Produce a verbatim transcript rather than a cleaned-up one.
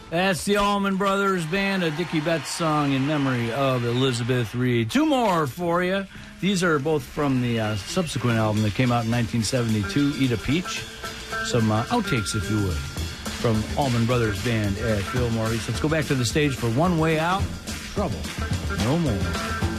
That's the Allman Brothers Band, a Dickie Betts song in memory of Elizabeth Reed. Two more for you. These are both from the uh, subsequent album that came out in nineteen seventy-two, Eat a Peach. Some uh, outtakes, if you would, from Allman Brothers Band at Fillmore East. Let's go back to the stage for One Way Out. Trouble No More.